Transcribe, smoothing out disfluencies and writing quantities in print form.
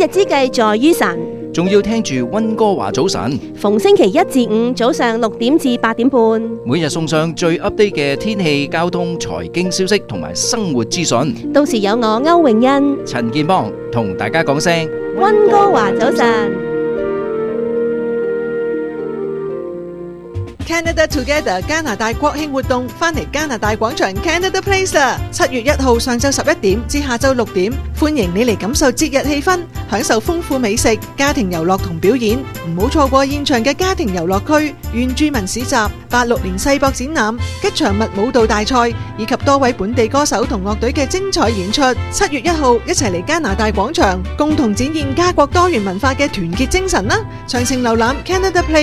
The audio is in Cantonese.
日之計在於晨， 仲要聽住溫哥華早晨， 逢星期一至五早上6點至8點半， 每日送上最 update 嘅天氣、交通、財經消息同埋生活資訊。 到時有我歐詠欣、 陳建邦同大家講聲溫哥華早晨。 Canada Together 加拿大國慶活動返嚟加拿大廣場 Canada Place 啦！7月1號上晝11點至下晝6點，歡迎你嚟感受節日氣氛，享受豐富美食、家庭遊樂同表演。唔好錯過現場嘅家庭遊樂區、原住民市集、86年世博展覽、吉祥物舞蹈大賽，以及多位本地歌手同樂隊嘅精彩演出。7月1號一齊嚟加拿大廣場，共同展現家國多元文化嘅團結精神啦！詳情瀏覽 Canada Place